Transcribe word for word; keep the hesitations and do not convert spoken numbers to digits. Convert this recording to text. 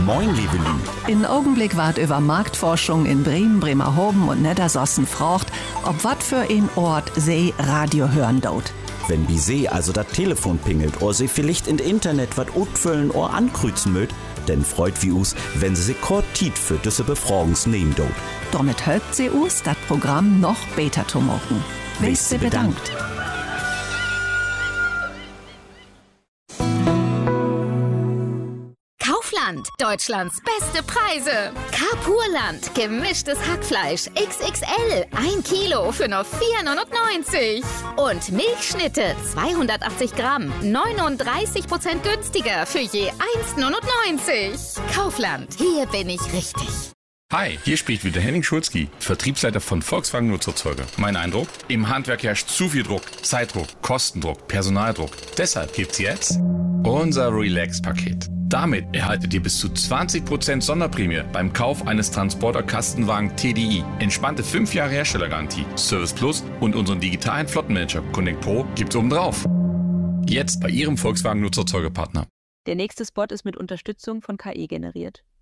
Moin, liebe Lü. In Augenblick ward über Marktforschung in Bremen, Bremerhoven und Niedersachsen frocht, ob wat für ein Ort sie Radio hören dort. Wenn bi sie also das Telefon pingelt oder sie vielleicht in Internet wat utfüllen oder ankreuzen mögt, denn freut wie us, wenn sie sich kort Tiet für diese Befragungs nehmen dort. Damit helpt sie us, das Programm noch besser zu machen. Weißt sie bedankt. Kaufland, Deutschlands beste Preise. Carpurland, gemischtes Hackfleisch X X L, ein Kilo für nur vier neunundneunzig. Und Milchschnitte, zweihundertachtzig Gramm, neununddreißig Prozent günstiger für je eins neunundneunzig. Kaufland, hier bin ich richtig. Hi, hier spricht wieder Henning Schulzki, Vertriebsleiter von Volkswagen Nutzerzeuger. Mein Eindruck? Im Handwerk herrscht zu viel Druck, Zeitdruck, Kostendruck, Personaldruck. Deshalb gibt's jetzt unser Relax-Paket. Damit erhaltet ihr bis zu zwanzig Prozent Sonderprämie beim Kauf eines Transporter-Kastenwagen T D I. Entspannte fünf Jahre Herstellergarantie, Service Plus und unseren digitalen Flottenmanager Connect Pro gibt's obendrauf. Jetzt bei Ihrem Volkswagen Nutzerzeugerpartner. Der nächste Spot ist mit Unterstützung von K I generiert.